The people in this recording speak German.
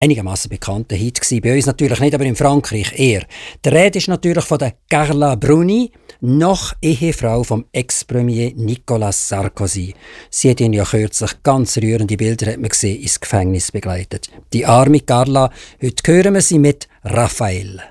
einigermaßen bekannter Hit gewesen. Bei uns natürlich nicht, aber in Frankreich eher. Der Rede ist natürlich von der Carla Bruni, noch Ehefrau vom Ex-Premier Nicolas Sarkozy. Sie hat ihn ja kürzlich ganz rührende Bilder, hat man gesehen, ins Gefängnis begleitet. Die arme Carla, heute hören wir sie mit Raphael.